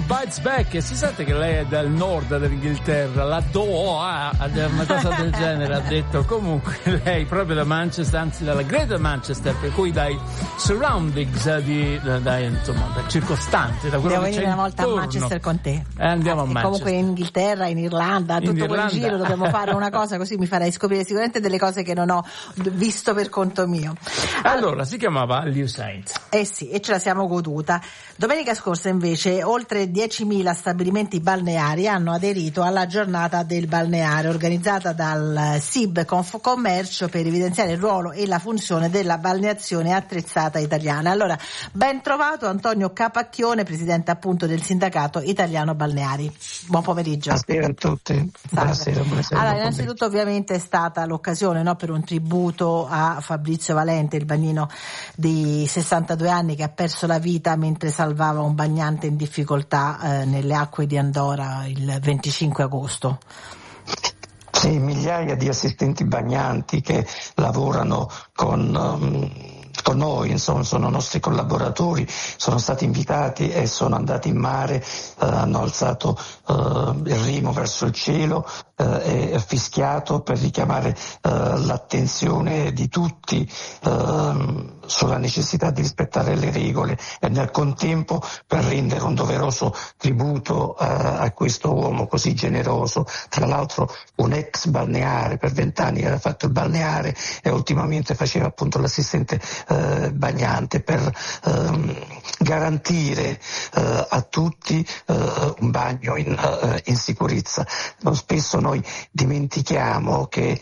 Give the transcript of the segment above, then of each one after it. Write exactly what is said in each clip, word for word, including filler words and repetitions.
Bites Back, e si sente che lei è dal nord dell'Inghilterra, la Doha, una cosa del genere ha detto. Comunque lei proprio da Manchester, anzi dalla Greater Manchester, per cui dai surroundings di, dai, insomma, dal circostante, da quello devo che venire c'è una volta intorno. a Manchester con te. Eh, andiamo eh, a Manchester. Comunque in Inghilterra, in Irlanda, in tutto Irlanda. quel giro dobbiamo fare una cosa, così mi farai scoprire sicuramente delle cose che non ho visto per conto mio. Allora, si chiamava All You Saints. Eh sì, e ce la siamo goduta. Domenica scorsa invece oltre diecimila stabilimenti balneari hanno aderito alla giornata del balneare organizzata dal S I B Confcommercio per evidenziare il ruolo e la funzione della balneazione attrezzata italiana. Allora, ben trovato Antonio Capacchione, presidente appunto del sindacato italiano balneari. Buon pomeriggio. Buonasera a tutti. Buonasera, buonasera. Allora, innanzitutto ovviamente è stata l'occasione, no, per un tributo a Fabrizio Valente, il bagnino di sessantadue anni che ha perso la vita mentre salvava un bagnante in difficoltà eh, nelle acque di Andora il venticinque agosto. Sì, migliaia di assistenti bagnanti che lavorano con um, con noi, insomma, sono nostri collaboratori, sono stati invitati e sono andati in mare, eh, hanno alzato eh, il rimo verso il cielo eh, e fischiato per richiamare eh, l'attenzione di tutti eh, sulla necessità di rispettare le regole e nel contempo per rendere un doveroso tributo eh, a questo uomo così generoso, tra l'altro un ex balneare, per vent'anni aveva fatto il balneare e ultimamente faceva appunto l'assistente Eh, bagnante per ehm, garantire eh, a tutti eh, un bagno in, eh, in sicurezza. Non spesso noi dimentichiamo che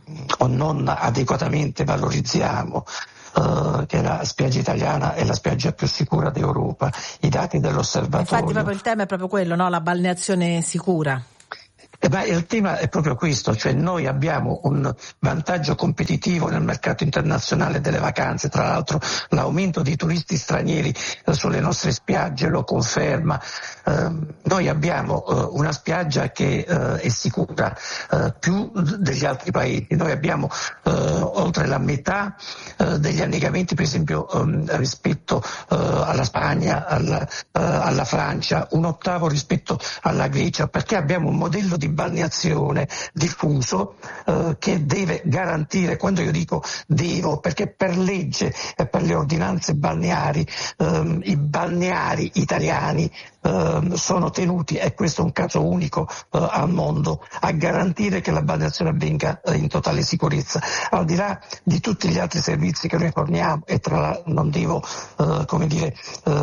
o non adeguatamente valorizziamo Uh, che la spiaggia italiana è la spiaggia più sicura d'Europa. I dati dell'osservatorio. Infatti proprio il tema è proprio quello, no? La balneazione sicura. Eh beh, il tema è proprio questo, cioè noi abbiamo un vantaggio competitivo nel mercato internazionale delle vacanze, tra l'altro l'aumento dei turisti stranieri eh, sulle nostre spiagge lo conferma. Eh, noi abbiamo eh, una spiaggia che eh, è sicura eh, più degli altri paesi, noi abbiamo eh, oltre la metà eh, degli annegamenti per esempio eh, rispetto eh, alla Spagna, alla, eh, alla Francia, un ottavo rispetto alla Grecia, perché abbiamo un modello di balneazione diffuso eh, che deve garantire, quando io dico devo, perché per legge e per le ordinanze balneari ehm, i balneari italiani ehm, sono tenuti, e questo è un caso unico eh, al mondo, a garantire che la balneazione avvenga eh, in totale sicurezza, al di là di tutti gli altri servizi che noi forniamo, e tra l'altro non devo eh, come dire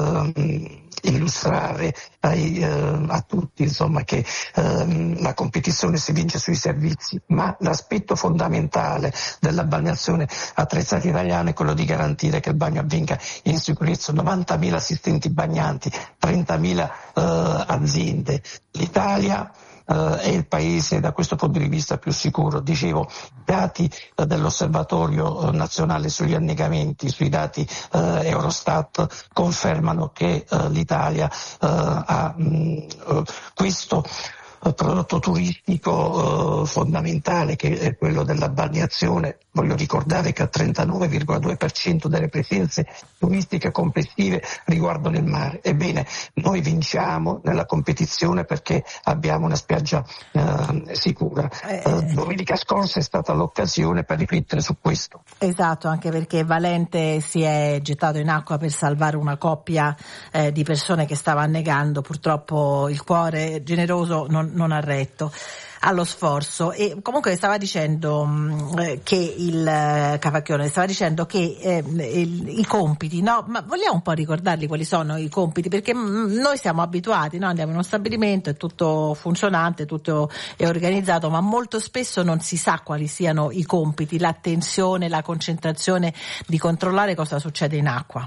ehm, illustrare ai, eh, a tutti insomma che ehm, la competizione si vince sui servizi, ma l'aspetto fondamentale della balneazione attrezzata italiana è quello di garantire che il bagno avvenga in sicurezza. novantamila assistenti bagnanti, trentamila eh, aziende. L'Italia Uh, è il paese da questo punto di vista più sicuro. Dicevo, dati uh, dell'Osservatorio uh, nazionale sugli annegamenti, sui dati uh, Eurostat confermano che uh, l'Italia uh, ha mh, uh, questo prodotto turistico eh, fondamentale, che è quello della balneazione. Voglio ricordare che il trentanove virgola due per cento delle presenze turistiche complessive riguardano il mare. Ebbene, noi vinciamo nella competizione perché abbiamo una spiaggia eh, sicura. Eh, domenica scorsa è stata l'occasione per riflettere su questo. Esatto, anche perché Valente si è gettato in acqua per salvare una coppia eh, di persone che stava annegando. Purtroppo il cuore generoso non non ha retto allo sforzo. E comunque stava dicendo mh, che il eh, Capacchione stava dicendo che eh, il, i compiti, no? Ma vogliamo un po' ricordarli quali sono i compiti, perché mh, noi siamo abituati, no? Andiamo in uno stabilimento, è tutto funzionante, tutto è organizzato, ma molto spesso non si sa quali siano i compiti, l'attenzione, la concentrazione di controllare cosa succede in acqua.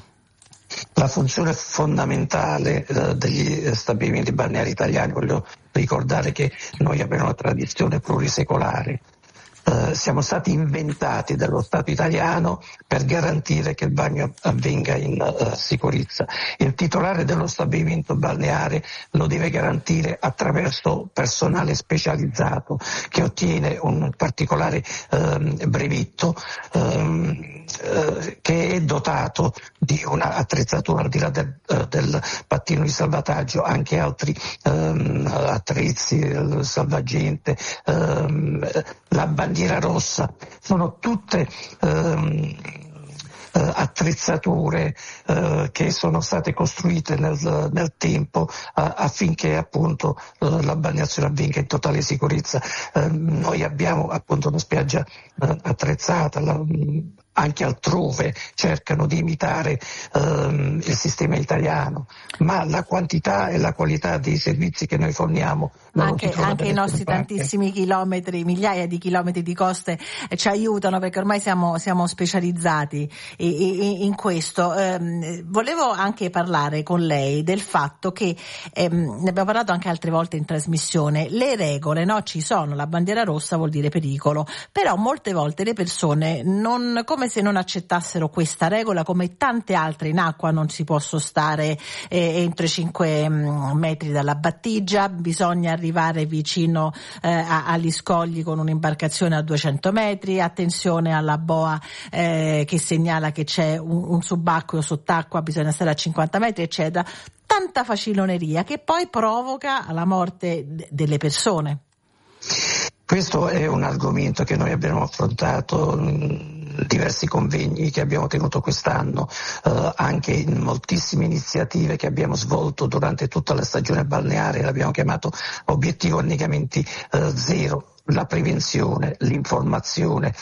La funzione fondamentale eh, degli stabilimenti balneari italiani, voglio ricordare che noi abbiamo una tradizione plurisecolare, eh, siamo stati inventati dallo Stato italiano per garantire che il bagno avvenga in uh, sicurezza. Il titolare dello stabilimento balneare lo deve garantire attraverso personale specializzato che ottiene un particolare ehm, brevetto ehm, eh, che è dotato di una attrezzatura al di là del, eh, del pattino di salvataggio, anche altri ehm, attrezzi, il salvagente, ehm, la bandiera rossa, sono tutte ehm, Uh, attrezzature uh, che sono state costruite nel, nel tempo uh, affinché appunto uh, la balneazione avvenga in totale sicurezza. Uh, noi abbiamo appunto una spiaggia uh, attrezzata, la, um, anche altrove cercano di imitare um, il sistema italiano, ma la quantità e la qualità dei servizi che noi forniamo anche, anche i nostri parte. tantissimi chilometri, migliaia di chilometri di coste eh, ci aiutano, perché ormai siamo, siamo specializzati in questo. Eh, volevo anche parlare con lei del fatto che ehm, ne abbiamo parlato anche altre volte in trasmissione, le regole, no? Ci sono, la bandiera rossa vuol dire pericolo, però molte volte le persone non, come se non accettassero questa regola, come tante altre in acqua non si può stare eh, entro i cinque metri dalla battigia, bisogna arrivare vicino eh, a, agli scogli con un'imbarcazione a duecento metri, attenzione alla boa eh, che segnala che c'è un, un subacqueo sott'acqua, bisogna stare a cinquanta metri, eccetera. Tanta faciloneria che poi provoca la morte d- delle persone. Questo è un argomento che noi abbiamo affrontato in diversi convegni che abbiamo tenuto quest'anno, eh, anche in moltissime iniziative che abbiamo svolto durante tutta la stagione balneare, l'abbiamo chiamato obiettivo annegamenti eh, zero, la prevenzione, l'informazione.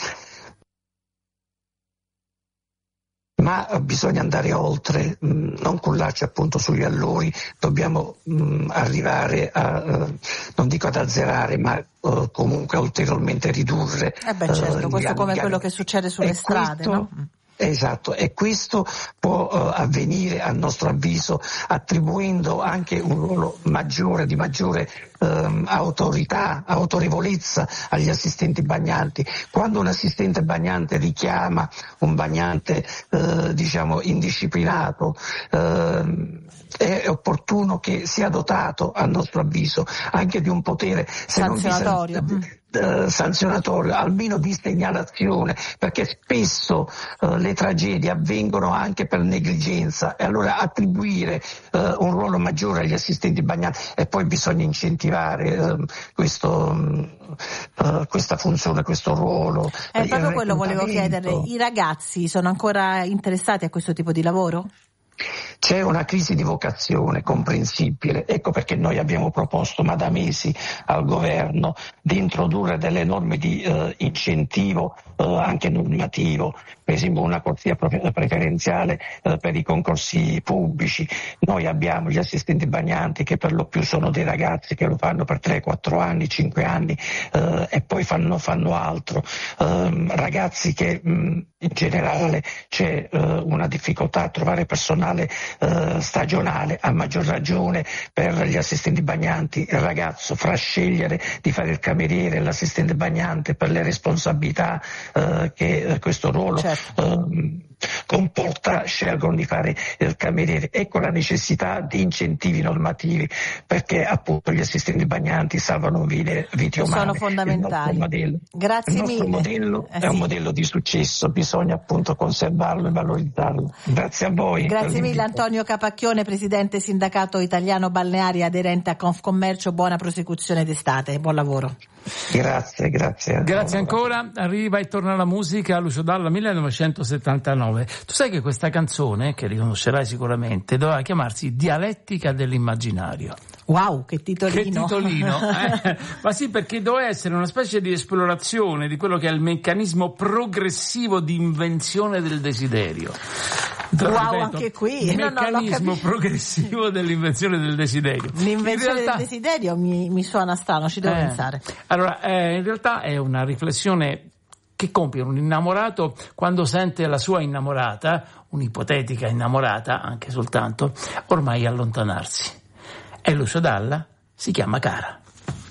Ma bisogna andare oltre, mh, non cullarci appunto sugli allori, dobbiamo mh, arrivare a, uh, non dico ad azzerare, ma uh, comunque a ulteriormente ridurre. Eh beh certo, uh, questo come quello che succede sulle e strade, questo, no? Esatto, e questo può uh, avvenire a nostro avviso attribuendo anche un ruolo maggiore, di maggiore um, autorità, autorevolezza agli assistenti bagnanti. Quando un assistente bagnante richiama un bagnante uh, diciamo indisciplinato, uh, è opportuno che sia dotato, a nostro avviso, anche di un potere se sanzionatorio. Non di, Uh, sanzionatorio, almeno di segnalazione, perché spesso uh, le tragedie avvengono anche per negligenza, e allora attribuire uh, un ruolo maggiore agli assistenti bagnanti, e poi bisogna incentivare uh, questo, uh, questa funzione, questo ruolo. È proprio quello volevo chiederle, i ragazzi sono ancora interessati a questo tipo di lavoro? C'è una crisi di vocazione comprensibile, ecco perché noi abbiamo proposto, ma da mesi, al governo di introdurre delle norme di eh, incentivo eh, anche normativo, per esempio una corsia preferenziale eh, per i concorsi pubblici. Noi abbiamo gli assistenti bagnanti che per lo più sono dei ragazzi che lo fanno per tre quattro anni, cinque anni eh, e poi fanno, fanno altro, eh, ragazzi che mh, in generale c'è eh, una difficoltà a trovare personale eh, stagionale, a maggior ragione per gli assistenti bagnanti. Il ragazzo fra scegliere di fare il cameriere e l'assistente bagnante per le responsabilità eh, che eh, questo ruolo certo. eh, comporta, scelgono di fare il cameriere. Ecco la necessità di incentivi normativi, perché appunto gli assistenti bagnanti salvano vite, vite umane. Sono fondamentali. Il nostro modello, Grazie il nostro mille. modello eh, è sì. un modello di successo, bisogna appunto conservarlo e valorizzarlo. Grazie a voi. Grazie mille Antonio Capacchione, presidente sindacato italiano balneari aderente a Confcommercio, buona prosecuzione d'estate, buon lavoro. Grazie, grazie. Grazie ancora, arriva e torna la musica, Lucio Dalla millenovecentosettantanove. Tu sai che questa canzone, che riconoscerai sicuramente, doveva chiamarsi Dialettica dell'immaginario. Wow, che titolino! Che titolino, eh? Ma sì, perché doveva essere una specie di esplorazione di quello che è il meccanismo progressivo di invenzione del desiderio. Wow, ripeto, anche qui il no, meccanismo no, progressivo dell'invenzione del desiderio. L'invenzione realtà, del desiderio mi, mi suona strano, ci devo eh, pensare. Allora, eh, in realtà è una riflessione che compie un innamorato quando sente la sua innamorata, un'ipotetica innamorata, anche soltanto, ormai allontanarsi. E Lucio Dalla si chiama Cara.